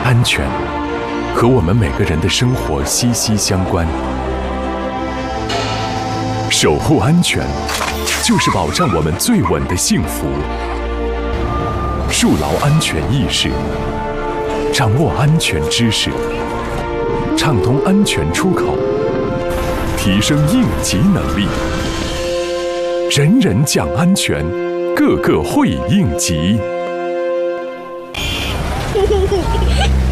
安全和我们每个人的生活息息相关。守护安全，就是保障我们最稳的幸福。树牢安全意识，掌握安全知识，畅通安全出口，提升应急能力。人人讲安全，个个会应急。